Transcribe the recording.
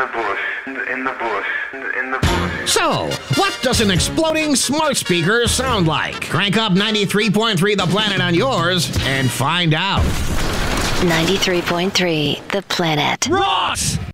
the bush, in the bush, in the bush. So, what does an exploding smart speaker sound like? Crank up 93.3 The Planet on yours and find out. 93.3 The Planet. Ross!